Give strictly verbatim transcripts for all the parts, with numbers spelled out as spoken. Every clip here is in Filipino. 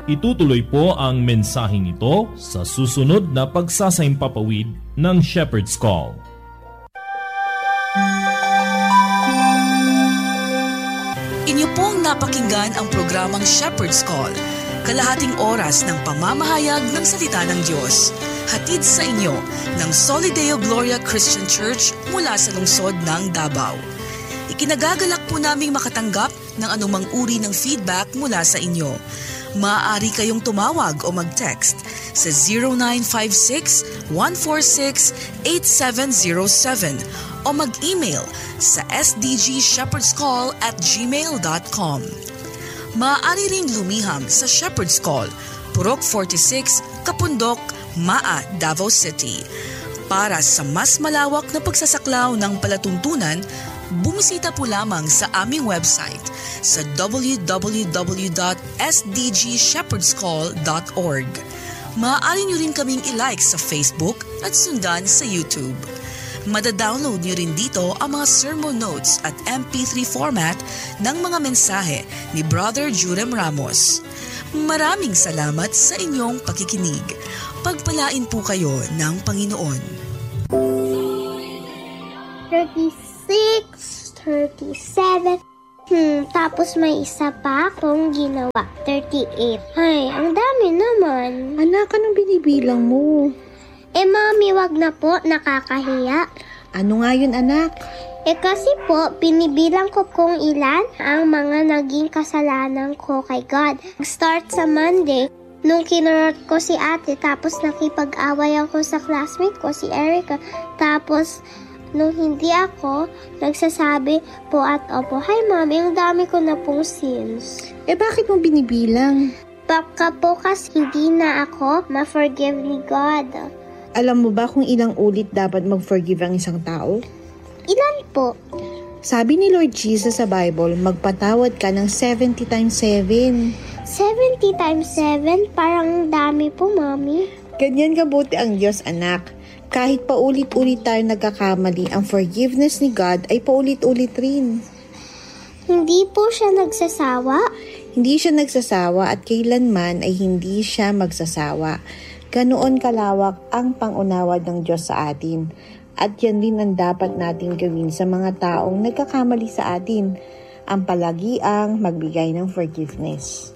Itutuloy po ang mensaheng ito sa susunod na pagsasaimpapawid ng Shepherd's Call. Inyo pong napakinggan ang programang Shepherd's Call, kalahating oras ng pamamahayag ng salita ng Diyos. Hatid sa inyo ng Solideo Gloria Christian Church mula sa lungsod ng Davao. Ikinagagalak po naming makatanggap ng anumang uri ng feedback mula sa inyo. Maaari kayong tumawag o mag-text sa zero nine five six, one four six, eight seven zero seven o mag-email sa s d g shepherds call at gmail dot com. Maaari ring lumiham sa Shepherd's Call, Purok forty-six, Kapundok, Maa, Davao City. Para sa mas malawak na pagsasaklaw ng palatuntunan, bumisita po lamang sa aming website sa w w w dot s d g shepherds call dot org. Maaari nyo rin kaming i-like sa Facebook at sundan sa YouTube. Madadownload nyo rin dito ang mga sermon notes at M P three format ng mga mensahe ni Brother Jurem Ramos. Maraming salamat sa inyong pakikinig. Pagpalain po kayo ng Panginoon. thirty-six, thirty-seven, hmm, tapos may isa pa akong ginawa, thirty-eight. Ay, ang dami naman. Anak, anong binibilang mo? Eh, Mami, wag na po, nakakahiya. Ano nga yun, anak? Eh, kasi po, binibilang ko kung ilan ang mga naging kasalanan ko kay God. Start sa Monday, nung kinurot ko si ate, tapos nakipag-away ako sa classmate ko, si Erica, tapos nung hindi ako, nagsasabi po at opo, "Hi Mami, ang dami ko na pong sins." Eh bakit mo binibilang? Baka po kasi hindi na ako ma-forgive ni God. Alam mo ba kung ilang ulit dapat mag-forgive ang isang tao? Ilan po? Sabi ni Lord Jesus sa Bible, magpatawad ka ng seventy times seven. seventy times seven? Parang dami po, Mami. Ganyan kabuti ang Diyos, anak. Kahit paulit-ulit tayo nagkakamali, ang forgiveness ni God ay paulit-ulit rin. Hindi po siya nagsasawa? Hindi siya nagsasawa at kailanman ay hindi siya magsasawa. Ganoon kalawak ang pangunawad ng Diyos sa atin. At yan din ang dapat natin gawin sa mga taong nagkakamali sa atin. Ang palagiang magbigay ng forgiveness.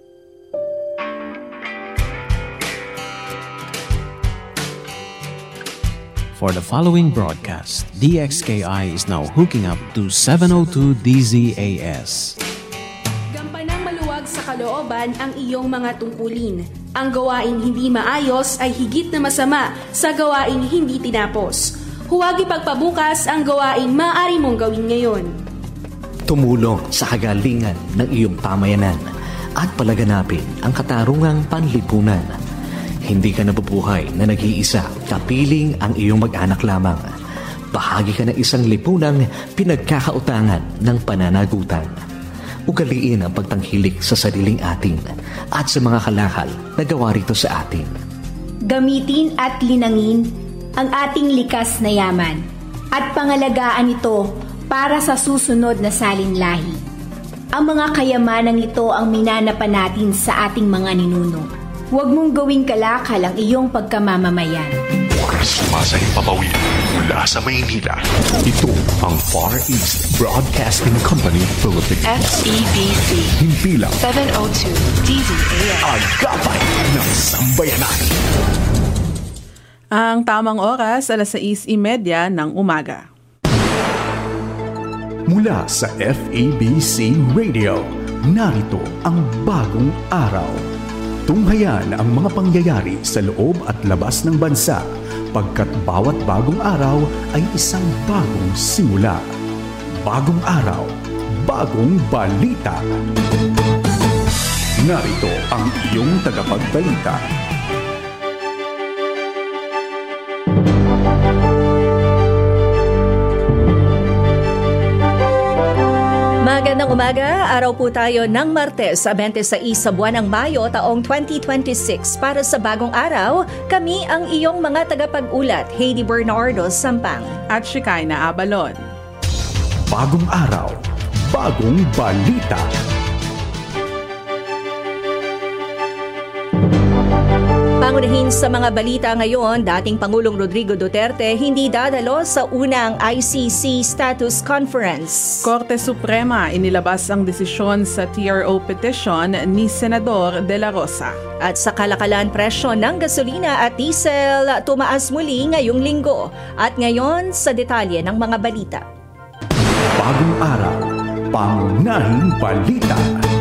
For the following broadcast, D X K I is now hooking up to seven oh two D Z A S. Gampanang maluwag sa kalooban ang iyong mga tungkulin. Ang gawain hindi maayos ay higit na masama sa gawain hindi tinapos. Huwag ipagpabukas ang gawain maaari mong gawin ngayon. Tumulong sa kagalingan ng iyong pamayanan at palaganapin ang katarungang panlipunan. Hindi ka nabubuhay na nag-iisa, kapiling ang iyong mag-anak lamang. Bahagi ka ng isang lipunang pinagkakautangan ng pananagutan. Ugaliin ang pagtangkilik sa sariling atin at sa mga kalakal na gawa rito sa atin. Gamitin at linangin ang ating likas na yaman at pangalagaan ito para sa susunod na salinlahi. Ang mga kayamanang ito ang minanapan natin sa ating mga ninuno. Huwag mong gawing kalakal ang iyong pagkamamamayan. Sumasaimpapawid mula sa Maynila. Ito ang Far East Broadcasting Company Philippines. F E B C. Himpilang seven oh two D Z A S. Agapay ng Sambayanan. Ang tamang oras, alas sais trenta ng umaga. Mula sa F E B C Radio, narito ang bagong araw. Tunghayan ang mga pangyayari sa loob at labas ng bansa, pagkat bawat bagong araw ay isang bagong simula. Bagong araw, bagong balita. Narito ang iyong tagapagbalita. Magandang umaga, araw po tayo ng Martes sa twenty-sais sa buwan ng Mayo taong twenty twenty-six. Para sa bagong araw, kami ang iyong mga tagapag-ulat, Heidi Bernardo Sampang at Shekinah Abalon. Bagong araw, bagong balita. Paunahin sa mga balita ngayon, dating Pangulong Rodrigo Duterte hindi dadalo sa unang I C C Status Conference. Korte Suprema inilabas ang desisyon sa T R O petition ni Senador De La Rosa. At sa kalakalan, presyo ng gasolina at diesel tumaas muli ngayong linggo. At ngayon sa detalye ng mga balita. Bagong araw, pangunahing balita.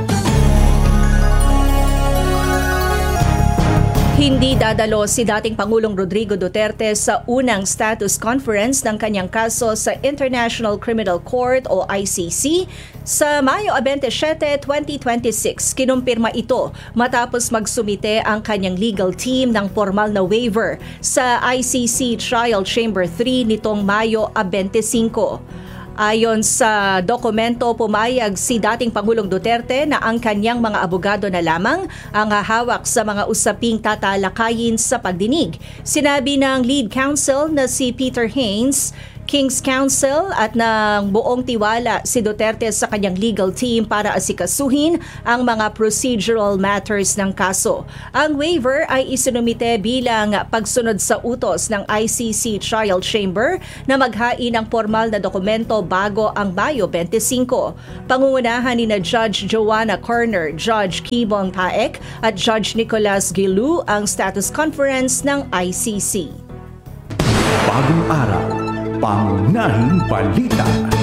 Hindi dadalo si dating Pangulong Rodrigo Duterte sa unang status conference ng kanyang kaso sa International Criminal Court o I C C sa Mayo twenty-seven, twenty twenty-six. Kinumpirma ito matapos magsumite ang kanyang legal team ng formal na waiver sa I C C Trial Chamber three nitong Mayo twenty-five. Ayon sa dokumento, pumayag si dating Pangulong Duterte na ang kanyang mga abogado na lamang ang hahawak sa mga usaping tatalakayin sa pagdinig. Sinabi ng lead counsel na si Peter Haynes, King's Counsel, at ng buong tiwala si Duterte sa kanyang legal team para asikasuhin ang mga procedural matters ng kaso. Ang waiver ay isinumite bilang pagsunod sa utos ng I C C Trial Chamber na maghain ng formal na dokumento bago ang Mayo twenty-five. Pangungunahan ni na Judge Joanna Corner, Judge Kibong Paek at Judge Nicolas Gilu ang status conference ng I C C. Bagong araw, pangunahing balita.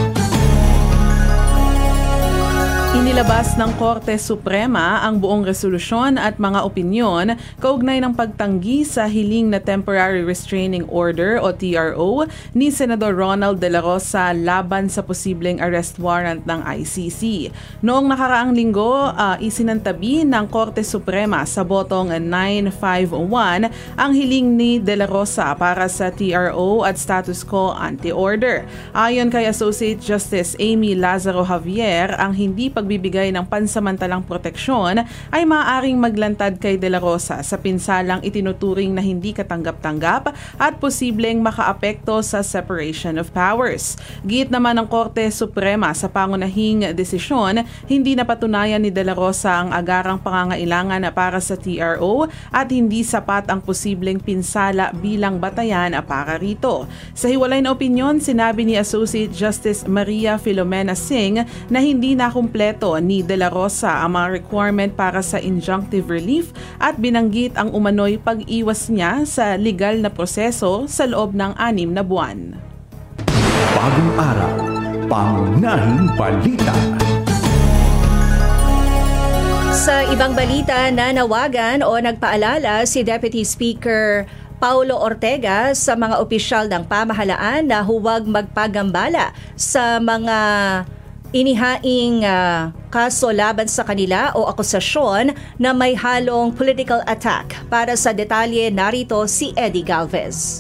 Inilabas ng Korte Suprema ang buong resolusyon at mga opinyon kaugnay ng pagtanggi sa hiling na Temporary Restraining Order o T R O ni Senador Ronald De La Rosa laban sa posibleng arrest warrant ng I C C. Noong nakaraang linggo, uh, isinantabi ng Korte Suprema sa botong nine five one ang hiling ni De La Rosa para sa T R O at status quo ante-order. Ayon kay Associate Justice Amy Lazaro Javier, ang hindi pag pagbibigay ng pansamantalang proteksyon ay maaaring maglantad kay De La Rosa sa pinsalang itinuturing na hindi katanggap-tanggap at posibleng makaapekto sa separation of powers. Giit naman ng Korte Suprema sa pangunahing desisyon, hindi napatunayan ni De La Rosa ang agarang pangangailangan para sa T R O at hindi sapat ang posibleng pinsala bilang batayan para rito. Sa hiwalay na opinyon, sinabi ni Associate Justice Maria Filomena Singh na hindi nakumpleto ni De La Rosa ang mga requirement para sa injunctive relief at binanggit ang umano'y pag-iwas niya sa legal na proseso sa loob ng anim na buwan. Bagong araw, pangunahing balita. Sa ibang balita, nanawagan o nagpaalala si Deputy Speaker Paulo Ortega sa mga opisyal ng pamahalaan na huwag magpagambala sa mga inihaing uh, kaso laban sa kanila o akusasyon na may halong political attack. Para sa detalye, narito si Eddie Galvez.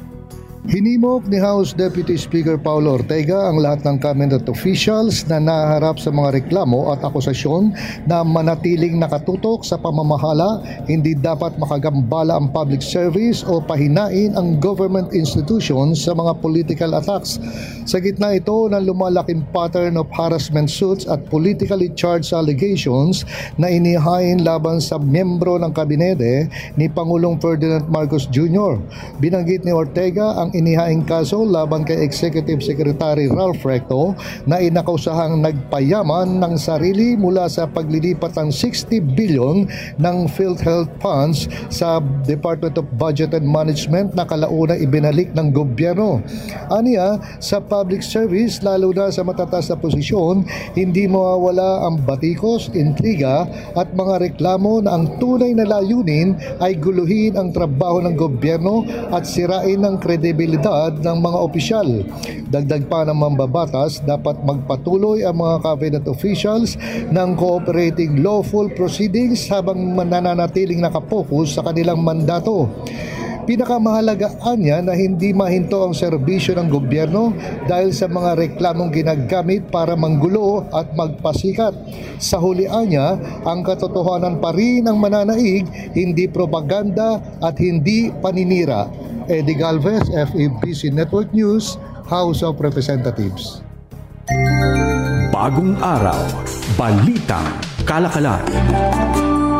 Hinimok ni House Deputy Speaker Paulo Ortega ang lahat ng cabinet officials na naharap sa mga reklamo at akusasyon na manatiling nakatutok sa pamamahala, hindi dapat makagambala ang public service o pahinain ang government institutions sa mga political attacks. Sa gitna ito ng lumalaking pattern of harassment suits at politically charged allegations na inihain laban sa miyembro ng kabinete ni Pangulong Ferdinand Marcos Junior Binanggit ni Ortega ang inihaing kaso laban kay Executive Secretary Ralph Recto na inakusahang nagpayaman ng sarili mula sa paglilipat ng sixty billion ng PhilHealth funds sa Department of Budget and Management na kalauna ibinalik ng gobyerno. Aniya, sa public service, lalo na sa matatas na posisyon, hindi mawawala ang batikos, intriga at mga reklamo na ang tunay na layunin ay guluhin ang trabaho ng gobyerno at sirain ang kredibilidad ng mga opisyal. Dagdag pa ng mambabatas, dapat magpatuloy ang mga cabinet officials ng cooperating lawful proceedings habang mananatiling nakapokus sa kanilang mandato. Pinakamahalagaan niya na hindi mahinto ang serbisyo ng gobyerno dahil sa mga reklamong ginagamit para manggulo at magpasikat. Sa hulian niya, ang katotohanan pa rin ang mananaig, hindi propaganda at hindi paninira. Eddie Galvez, F E B C Network News, House of Representatives. Bagong araw, balitang kalakalan.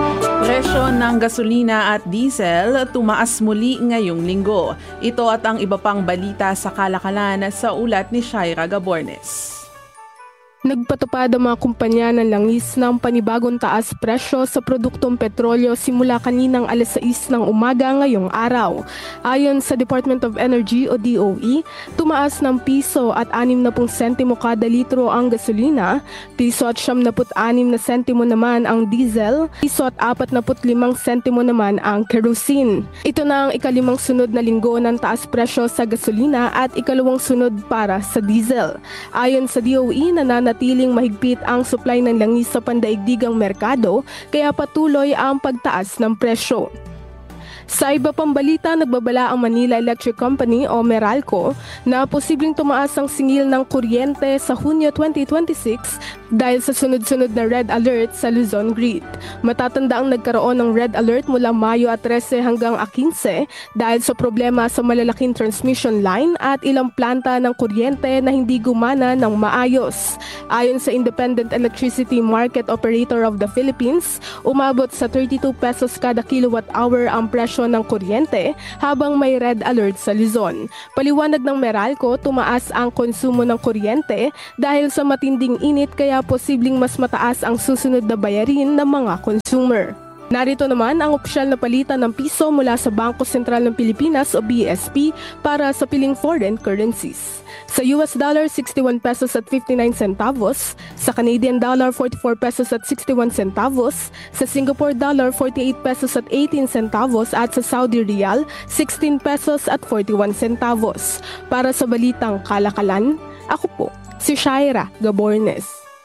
Presyo ng gasolina at diesel tumaas muli ngayong linggo. Ito at ang iba pang balita sa kalakalan sa ulat ni Shaira Gabornes. Nagpatupad ang mga kumpanya ng langis ng panibagong taas presyo sa produktong petrolyo simula kaninang alas sais ng umaga ngayong araw. Ayon sa Department of Energy o D O E, tumaas ng piso at anim na pung sentimo kada litro ang gasolina, piso at siyam na put anim na sentimo naman ang diesel, piso at apat na put limang sentimo naman ang kerosene. Ito na ang ikalimang sunod na linggo ng taas presyo sa gasolina at ikalawang sunod para sa diesel. Ayon sa D O E, nananatiling mahigpit ang supply ng langis sa pandaigdigang merkado kaya patuloy ang pagtaas ng presyo. Sa iba pang balita, nagbabala ang Manila Electric Company o Meralco na posibleng tumaas ang singil ng kuryente sa Hunyo twenty twenty-six dahil sa sunod-sunod na red alert sa Luzon grid. Matatanda ang nagkaroon ng red alert mula Mayo at thirteen hanggang fifteen dahil sa problema sa malalaking transmission line at ilang planta ng kuryente na hindi gumana ng maayos. Ayon sa Independent Electricity Market Operator of the Philippines, umabot sa thirty-two pesos kada kilowatt hour ang presyo ng kuryente habang may red alert sa Luzon. Paliwanag ng Meralco, tumaas ang konsumo ng kuryente dahil sa matinding init kaya posibleng mas mataas ang susunod na bayarin ng mga consumer. Narito naman ang opisyal na palitan ng piso mula sa Bangko Sentral ng Pilipinas o B S P para sa piling foreign currencies. Sa U S dollar, sixty-one pesos at fifty-nine centavos, sa Canadian dollar, forty-four pesos at sixty-one centavos, sa Singapore dollar, forty-eight pesos at eighteen centavos at sa Saudi Riyal, sixteen pesos at forty-one centavos. Para sa balitang kalakalan, ako po si Shaira Gabornes.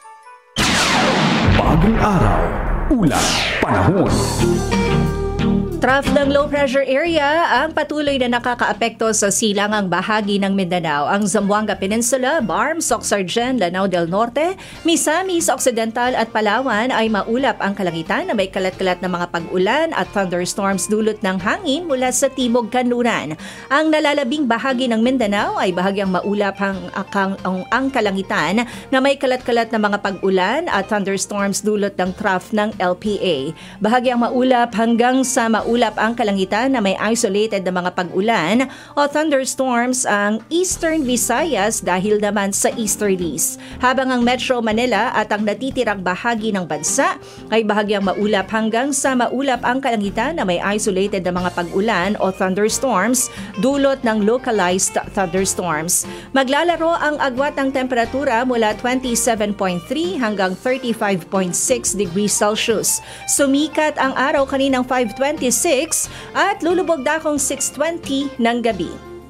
Bagong araw, ulat, panahon. Trough ng low pressure area ang patuloy na nakakaapekto sa silangang bahagi ng Mindanao. Ang Zamboanga Peninsula, Barm, Soc-Sargen, Lanao del Norte, Misamis, Occidental at Palawan ay maulap ang kalangitan na may kalat-kalat na mga pag-ulan at thunderstorms dulot ng hangin mula sa timog kanluran. Ang nalalabing bahagi ng Mindanao ay bahagyang maulap ang, ang, ang, ang kalangitan na may kalat-kalat na mga pag-ulan at thunderstorms dulot ng trough ng L P A. Bahagyang maulap hanggang sa maulap Ulap ang kalangitan na may isolated na mga pag-ulan o thunderstorms ang Eastern Visayas dahil naman sa easterlies. Habang ang Metro Manila at ang natitirang bahagi ng bansa ay bahagyang maulap hanggang sa maulap ang kalangitan na may isolated na mga pag-ulan o thunderstorms dulot ng localized thunderstorms. Maglalaro ang agwat ng temperatura mula twenty-seven point three hanggang thirty-five point six degrees Celsius. Sumikat ang araw kaninang five twenty-six at lulubog dakong six twenty ng gabi.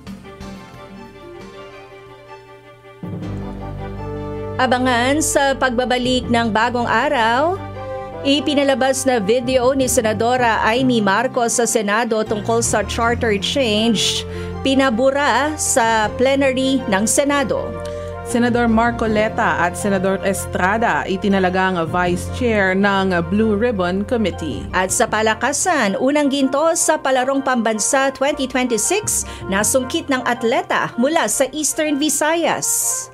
Abangan sa pagbabalik ng bagong araw, ipinalabas na video ni Senadora Amy Marcos sa Senado tungkol sa charter change, pinabura sa plenary ng Senado. Senador Marcoleta at Senador Estrada itinalagang Vice Chair ng Blue Ribbon Committee. At sa palakasan, unang ginto sa Palarong Pambansa twenty twenty-six na sungkit ng atleta mula sa Eastern Visayas.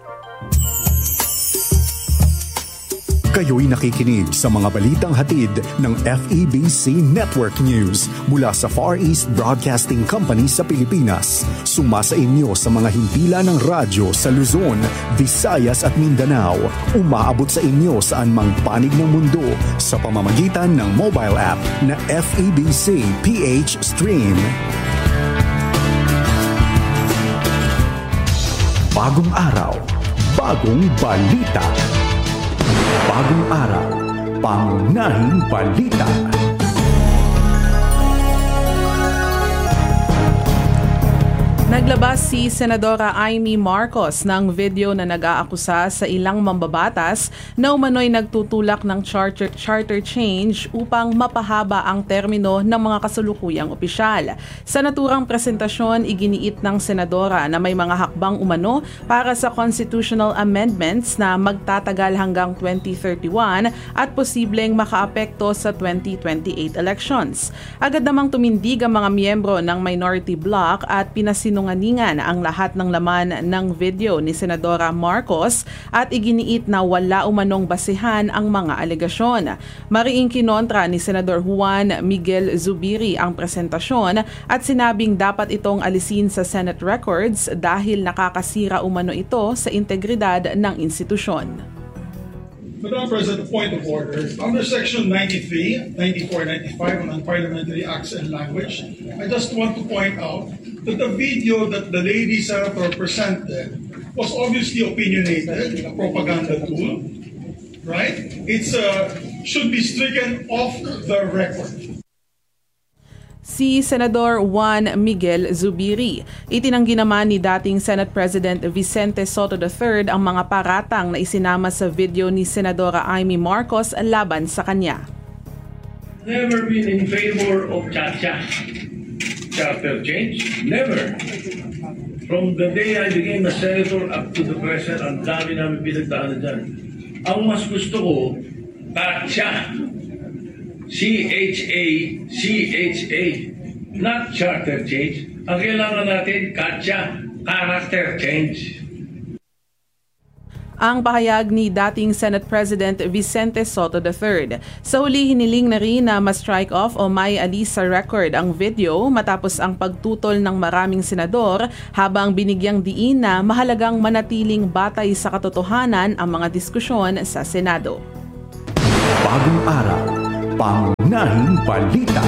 Kayo'y nakikinig sa mga balitang hatid ng F E B C Network News mula sa Far East Broadcasting Company sa Pilipinas. Sumasa inyo sa mga himpilan ng radyo sa Luzon, Visayas at Mindanao. Umaabot sa inyo saan mang panig ng mundo sa pamamagitan ng mobile app na F E B C P H Stream. Bagong araw, bagong balita. Bagong araw, pangunahing balita. Naglabas si Senadora Amy Marcos ng video na nag-aakusa sa ilang mambabatas na umano'y nagtutulak ng charter, charter change upang mapahaba ang termino ng mga kasalukuyang opisyal. Sa naturang presentasyon, iginiit ng Senadora na may mga hakbang umano para sa constitutional amendments na magtatagal hanggang twenty thirty-one at posibleng makaapekto sa twenty twenty-eight elections. Agad namang tumindig ang mga miyembro ng minority bloc at pinasino kasinungalingan ang lahat ng laman ng video ni Senadora Marcos at iginiit na wala umanong basihan ang mga alegasyon. Mariing kinontra ni Senador Juan Miguel Zubiri ang presentasyon at sinabing dapat itong alisin sa Senate records dahil nakakasira umano ito sa integridad ng institusyon. Madam President, point of order. Under Section ninety-three, ninety-four, ninety-five on Parliamentary Acts and Language, I just want to point out that the video that the lady senator presented was obviously opinionated, a propaganda tool, right? It's uh, should be stricken off the record. Si Senador Juan Miguel Zubiri. Itinanggi naman ni dating Senate President Vicente Soto the third ang mga paratang na isinama sa video ni Senadora Amy Marcos laban sa kanya. Never been in favor of cha-cha. Charter change? Never. From the day I became a senator up to the present, ang dami namin pinagdaanan dyan. Ang mas gusto ko, cha-cha. C H A, C H A, not charter change. Ang kailangan natin, katsa, character change. Ang pahayag ni dating Senate President Vicente Soto the third. Sa huli, hiniling na rin na ma-strike off o may alis sa record ang video matapos ang pagtutol ng maraming senador habang binigyang diin na mahalagang manatiling batay sa katotohanan ang mga diskusyon sa Senado. Bagong araw, pangunahing balita.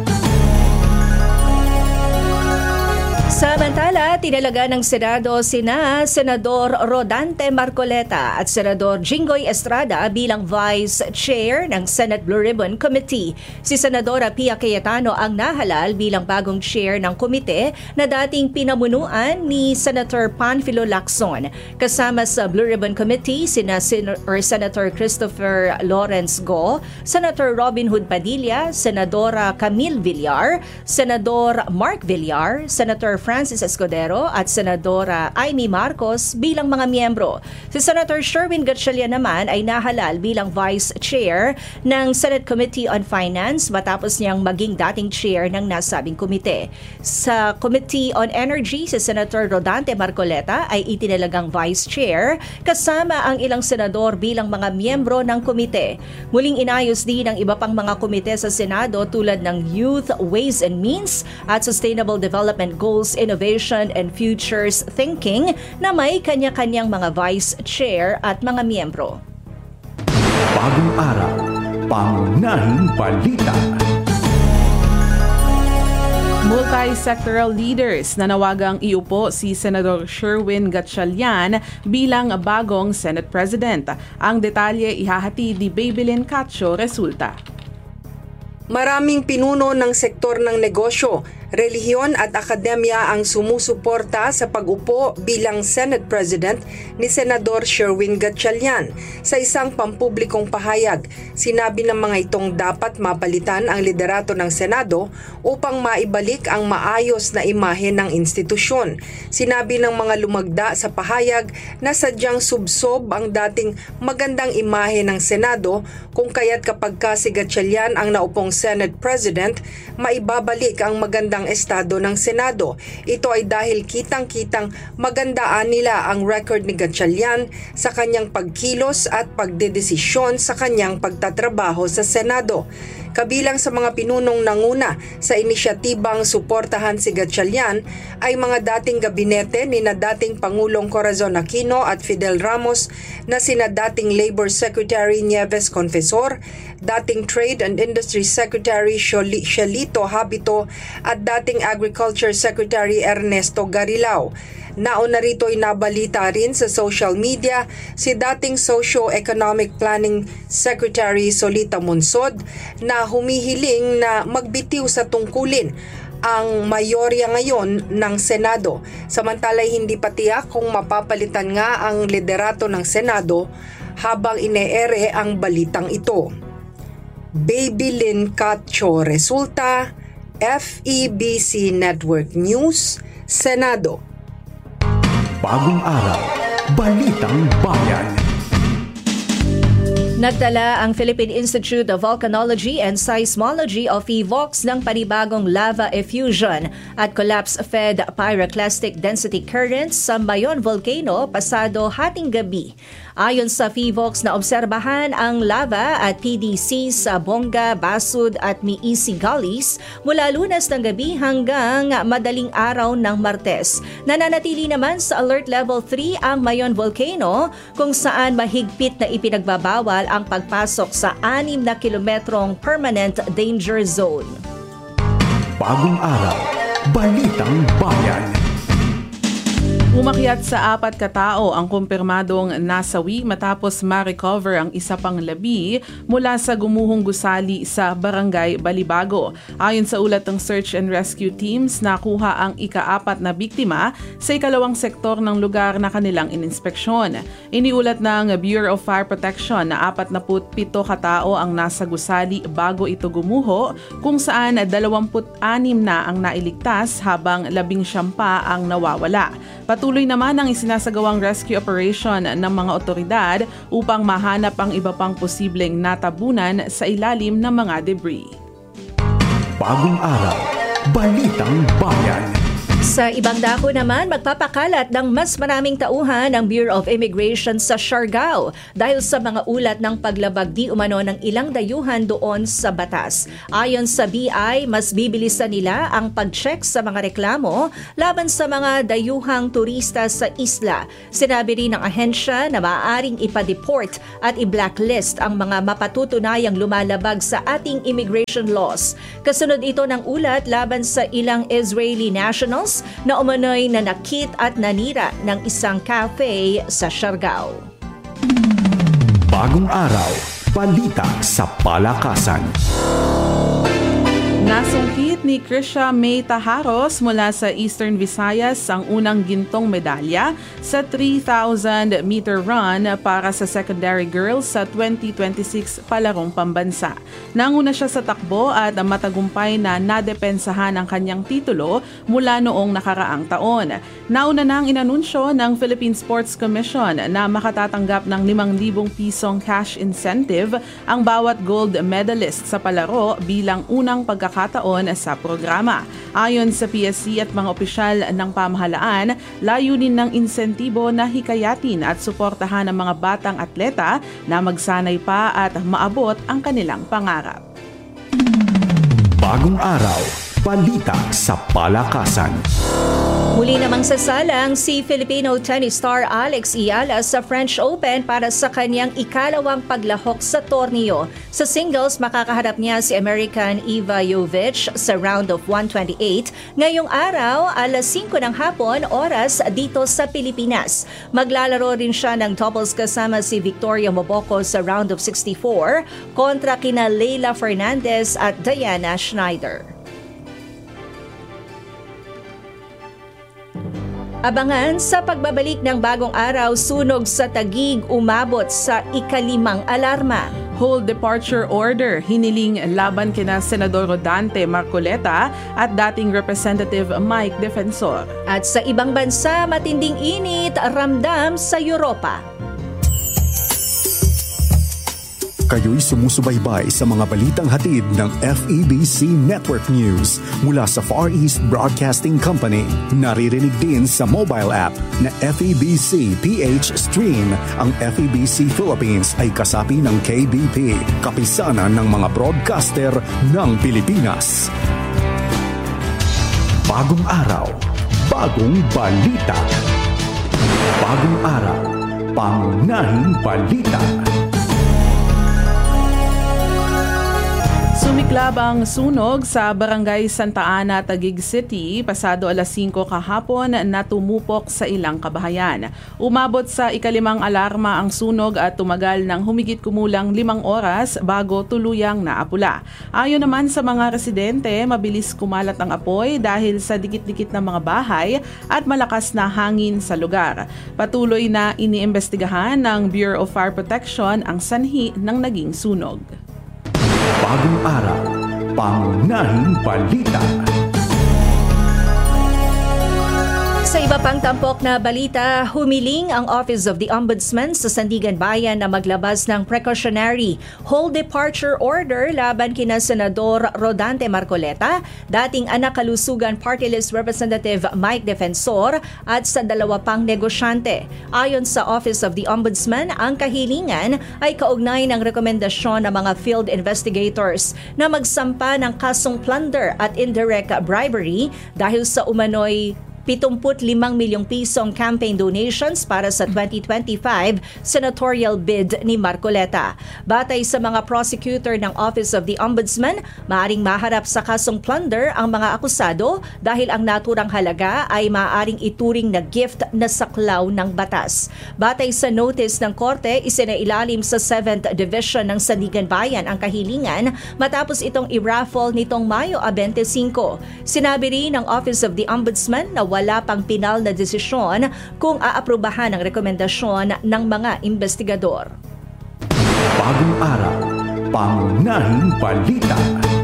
Samantala, tinalaga ng Senado sina Senador Rodante Marcoleta at Senador Jinggoy Estrada bilang Vice Chair ng Senate Blue Ribbon Committee. Si Senadora Pia Cayetano ang nahalal bilang bagong chair ng komite na dating pinamunuan ni Senator Panfilo Lacson. Kasama sa Blue Ribbon Committee sina Sen- or Senator Christopher Lawrence Go, Senator Robin Hood Padilla, Senadora Camille Villar, Senador Mark Villar, Senator Francis Escudero at Senadora Amy Marcos bilang mga miyembro. Si Senator Sherwin Gatchalian naman ay nahalal bilang Vice Chair ng Senate Committee on Finance matapos niyang maging dating chair ng nasabing komite. Sa Committee on Energy, si Senator Rodante Marcoleta ay itinalagang Vice Chair kasama ang ilang senador bilang mga miyembro ng komite. Muling inayos din ang iba pang mga komite sa Senado tulad ng Youth, Ways and Means at Sustainable Development Goals, Innovation and Futures Thinking na may kanya-kanyang mga vice chair at mga miyembro. Bagong araw, pangunahing balita. Multi-sectoral leaders nanawagang iupo si Senador Sherwin Gatchalian bilang bagong Senate President. Ang detalye ihahatid ni Babylin Cacho Resulta. Maraming pinuno ng sektor ng negosyo, relihiyon at akademya ang sumusuporta sa pag-upo bilang Senate President ni Senador Sherwin Gatchalian. Sa isang pampublikong pahayag, sinabi ng mga itong dapat mapalitan ang liderato ng Senado upang maibalik ang maayos na imahe ng institusyon. Sinabi ng mga lumagda sa pahayag na sadyang subsob ang dating magandang imahe ng Senado kung kaya't kapag ka si Gatchalian ang naupong Senate President, maibabalik ang magandang estado ng Senado. Ito ay dahil kitang-kitang magandaan nila ang record ni Gatchalian sa kanyang pagkilos at pagdedesisyon sa kanyang pagtatrabaho sa Senado. Kabilang sa mga pinunong nanguna sa inisyatibang suportahan si Gatchalian ay mga dating gabinete ni na dating Pangulong Corazon Aquino at Fidel Ramos na sina dating Labor Secretary Nieves Confesor, dating Trade and Industry Secretary Shelito Habito at dating Agriculture Secretary Ernesto Garilao. Nauna rito ay nabalita rin sa social media si dating Socio-Economic Planning Secretary Solita Monsod na humihiling na magbitiw sa tungkulin ang mayorya ngayon ng Senado. Samantalay hindi pa tiyak kung mapapalitan nga ang liderato ng Senado habang ine-ere ang balitang ito. Babylin Cacho Resulta, F E B C Network News, Senado. Bagong araw, Balitang Bayan. Nagdala ang Philippine Institute of Volcanology and Seismology o PHIVOLCS ng panibagong lava effusion at collapse-fed pyroclastic density currents sa Mayon Volcano pasado hating gabi. Ayon sa PHIVOLCS na obserbahan ang lava at P D C sa Bonga, Basud at Miisi Gullies mula Lunes ng gabi hanggang madaling araw ng Martes. Nananatili naman sa Alert Level three ang Mayon Volcano kung saan mahigpit na ipinagbabawal ang pagpasok sa anim na kilometrong permanent danger zone. Bagong araw, Balitang Bayan. Umakyat sa apat katao ang kumpirmadong nasawi matapos ma-recover ang isa pang labi mula sa gumuhong gusali sa Barangay Balibago. Ayon sa ulat ng search and rescue teams, nakuha ang ikaapat na biktima sa ikalawang sektor ng lugar na kanilang ininspeksyon. Iniulat ng Bureau of Fire Protection na forty-seven katao ang nasa gusali bago ito gumuho, kung saan twenty-six na ang nailigtas habang labing siyam pa ang nawawala. Patuloy naman ang isinasagawang rescue operation ng mga otoridad upang mahanap ang iba pang posibleng natabunan sa ilalim ng mga debris. Bagong araw, Balitang Bayan. Sa ibang dako naman, magpapakalat ng mas maraming tauhan ng Bureau of Immigration sa Siargao dahil sa mga ulat ng paglabag di umano ng ilang dayuhan doon sa batas. Ayon sa B I, mas bibilisan nila ang pag-check sa mga reklamo laban sa mga dayuhang turista sa isla. Sinabi rin ng ahensya na maaaring ipa-deport at i-blacklist ang mga mapatutunayang lumalabag sa ating immigration laws. Kasunod ito ng ulat laban sa ilang Israeli nationals na umano'y nanakit at nanira ng isang cafe sa Siargao. Bagong araw, balita sa palakasan. Nasungkit ni Krisha May Taharos mula sa Eastern Visayas ang unang gintong medalya sa three thousand meter run para sa secondary girls sa twenty twenty-six palarong pambansa. Nanguna siya sa takbo at matagumpay na nadepensahan ang kanyang titulo mula noong nakaraang taon. Nauna nang inanunsyo ng Philippine Sports Commission na makatatanggap ng limang libong pisong cash incentive ang bawat gold medalist sa palaro bilang unang pagkakataon sa programa. Ayon sa P S C at mga opisyal ng pamahalaan, layunin ng insentibo na hikayatin at suportahan ang mga batang atleta na magsanay pa at maabot ang kanilang pangarap. Bagong araw, balita sa palakasan. Muli namang sasalang si Filipino tennis star Alex Iyala sa French Open para sa kanyang ikalawang paglahok sa torneo. Sa singles, makakaharap niya si American Iva Jovic sa round of one twenty-eight ngayong araw alas singko ng hapon oras dito sa Pilipinas. Maglalaro rin siya ng doubles kasama si Victoria Moboko sa round of sixty-four kontra kina Leila Fernandez at Diana Schneider. Abangan sa pagbabalik ng Bagong Araw, sunog sa Taguig umabot sa ikalimang alarma. Hold departure order hiniling laban kina Senador Rodante Marcoleta at dating Representative Mike Defensor. At sa ibang bansa, matinding init ramdam sa Europa. Kayo'y sumusubaybay sa mga balitang hatid ng F E B C Network News mula sa Far East Broadcasting Company. Naririnig din sa mobile app na F E B C P H Stream. Ang F E B C Philippines ay kasapi ng K B P, kapisanan ng mga broadcaster ng Pilipinas. Bagong araw, bagong balita. Bagong araw, pangunahing balita. Sumiklab ang sunog sa Barangay Santa Ana, Taguig City pasado alas singko kahapon na tumupok sa ilang kabahayan. Umabot sa ikalimang alarma ang sunog at tumagal ng humigit kumulang limang oras bago tuluyang naapula. Ayon naman sa mga residente, mabilis kumalat ang apoy dahil sa dikit-dikit na mga bahay at malakas na hangin sa lugar. Patuloy na iniimbestigahan ng Bureau of Fire Protection ang sanhi ng naging sunog. Bagong araw, pangunahing balita. Sa iba pang tampok na balita, humiling ang Office of the Ombudsman sa Sandigan Bayan na maglabas ng precautionary whole departure order laban kina Senador Rodante Marcoleta, dating anak kalusugan Party List Representative Mike Defensor at sa dalawa pang negosyante. Ayon sa Office of the Ombudsman, ang kahilingan ay kaugnay ng rekomendasyon ng mga field investigators na magsampa ng kasong plunder at indirect bribery dahil sa umano'y seventy-five milyong pisong campaign donations para sa twenty twenty-five senatorial bid ni Marcoleta. Batay sa mga prosecutor ng Office of the Ombudsman, maaaring maharap sa kasong plunder ang mga akusado dahil ang naturang halaga ay maaaring ituring na gift na saklaw ng batas. Batay sa notice ng korte, isinailalim sa seventh Division ng Sandigan Bayan ang kahilingan matapos itong i-raffle nitong Mayo twenty-five. Sinabi rin ng Office of the Ombudsman na wala pang pinal na desisyon kung aaprubahan ang rekomendasyon ng mga investigador. Bagong araw, pangunahing balita.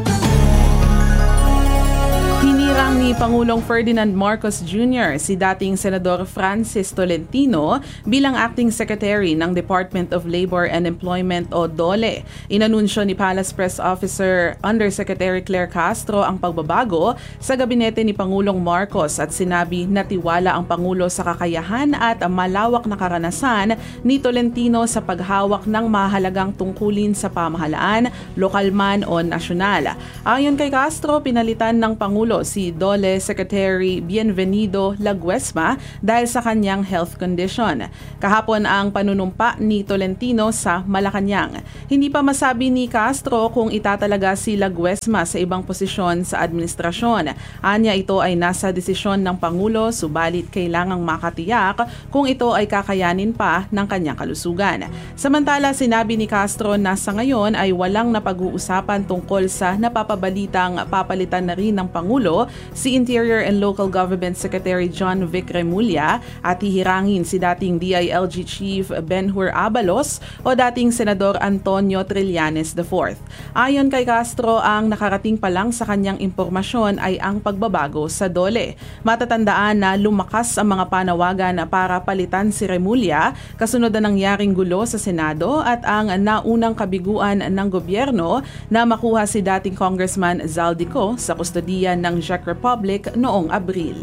Hinirang ni Pangulong Ferdinand Marcos Junior si dating Senador Francis Tolentino bilang Acting Secretary ng Department of Labor and Employment o DOLE. Inanunsyo ni Palace Press Officer Undersecretary Claire Castro ang pagbabago sa gabinete ni Pangulong Marcos at sinabi na tiwala ang Pangulo sa kakayahan at malawak na karanasan ni Tolentino sa paghawak ng mahalagang tungkulin sa pamahalaan, lokal man o nasyonal. Ayon kay Castro, pinalitan ng Pangulo si DOLE Secretary Bienvenido Laguesma dahil sa kanyang health condition. Kahapon ang panunumpa ni Tolentino sa Malacanang. Hindi pa masabi ni Castro kung itatalaga si Laguesma sa ibang posisyon sa administrasyon. Anya, ito ay nasa desisyon ng Pangulo, subalit kailangang makatiyak kung ito ay kakayanin pa ng kanyang kalusugan. Samantala, sinabi ni Castro na sa ngayon ay walang napag-uusapan tungkol sa napapabalitang papalitan na rin ng Pangulo si Interior and Local Government Secretary John Vic Remulla at hihirangin si dating D I L G Chief Benhur Abalos o dating Senador Antonio Trillanes the fourth. Ayon kay Castro, ang nakarating pa lang sa kanyang impormasyon ay ang pagbabago sa DOLE. Matatandaan na lumakas ang mga panawagan para palitan si Remulla kasunod na nangyaring gulo sa Senado at ang naunang kabiguan ng gobyerno na makuha si dating Congressman Zaldico sa kustodiya ng Czech Republic noong Abril.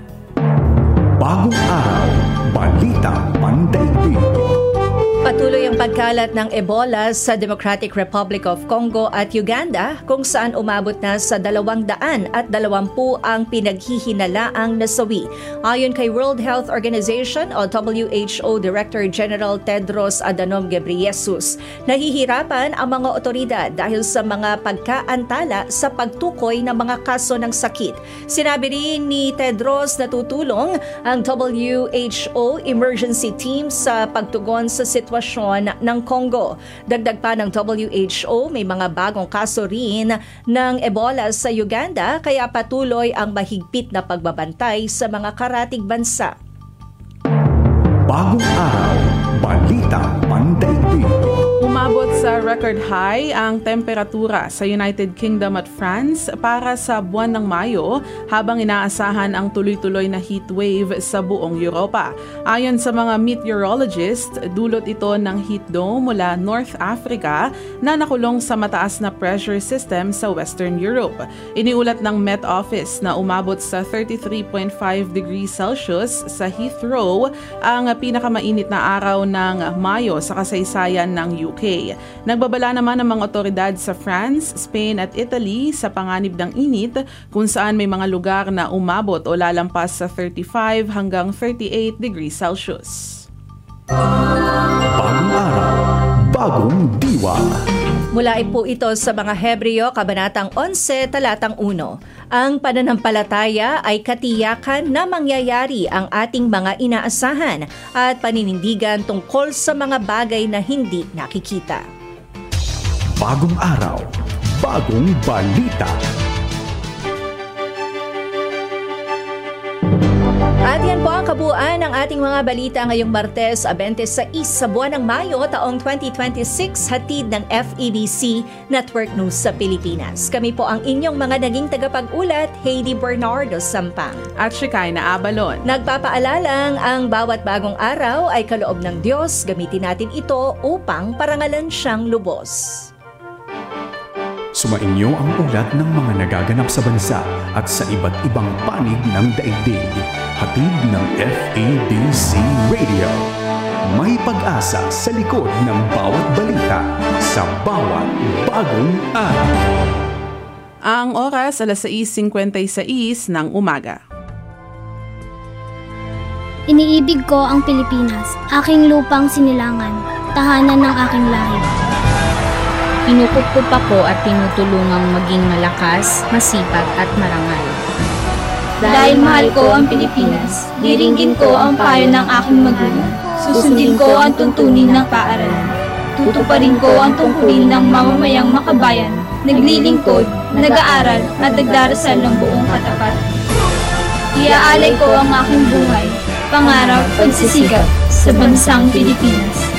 Bagong araw, balita pandaigdig. Patuloy ang pagkalat ng Ebola sa Democratic Republic of Congo at Uganda kung saan umabot na sa dalawang daan at dalawampu ang pinaghihinalaang nasawi. Ayon kay World Health Organization o W H O Director General Tedros Adhanom Ghebreyesus, nahihirapan ang mga otoridad dahil sa mga pagkaantala sa pagtukoy ng mga kaso ng sakit. Sinabi rin ni Tedros na tutulong ang W H O emergency team sa pagtugon sa sitwasyon ng Congo. Dagdag pa ng W H O, may mga bagong kaso rin ng Ebola sa Uganda kaya patuloy ang mahigpit na pagbabantay sa mga karatig bansa. Bagong araw, balita pandaigdig. Umabot sa record high ang temperatura sa United Kingdom at France para sa buwan ng Mayo habang inaasahan ang tuloy-tuloy na heat wave sa buong Europa. Ayon sa mga meteorologist, dulot ito ng heat dome mula North Africa na nakulong sa mataas na pressure system sa Western Europe. Iniulat ng Met Office na umabot sa thirty-three point five degrees Celsius sa Heathrow ang pinakamainit na araw ng Mayo sa kasaysayan ng U K. Nagbabala naman ang mga otoridad sa France, Spain at Italy sa panganib ng init kung saan may mga lugar na umabot o lalampas sa thirty-five hanggang thirty-eight degrees Celsius. Bagong araw, bagong diwa. Mula po ito sa mga Hebreo, Kabanatang eleven, Talatang one. Ang pananampalataya ay katiyakan na mangyayari ang ating mga inaasahan at paninindigan tungkol sa mga bagay na hindi nakikita. Bagong araw, bagong balita. At yan po ang kabuuan ng ating mga balita ngayong Martes, twenty-six sa buwan ng Mayo, taong twenty twenty-six, hatid ng F E B C Network News sa Pilipinas. Kami po ang inyong mga naging tagapag-ulat, Heidi Bernardo Sampang. At Shekinah Abalon. Nagpapaalalang ang bawat bagong araw ay kaloob ng Diyos. Gamitin natin ito upang parangalan siyang lubos. Sumainyo ang ulat ng mga nagaganap sa bansa at sa iba't ibang panig ng daigdig. Hatid ng F E B C Radio. May pag-asa sa likod ng bawat balita sa bawat bagong araw. Ang oras, alas sais fifty-six ng umaga. Iniibig ko ang Pilipinas, aking lupang sinilangan, tahanan ng aking lahi. Kinukup ako at tinutulungang maging malakas, masipag at marangal. Dahil mahal ko ang Pilipinas, diringgin ko ang payo ng aking magulang. Susundin ko ang tuntunin ng paaralan. Tutuparin ko ang tungkulin ng mamamayang makabayan, naglilingkod, nag-aaral at nagdarasal ng buong katapat. Iaalay ko ang aking buhay, pangarap, pagsisikap sa bansang Pilipinas.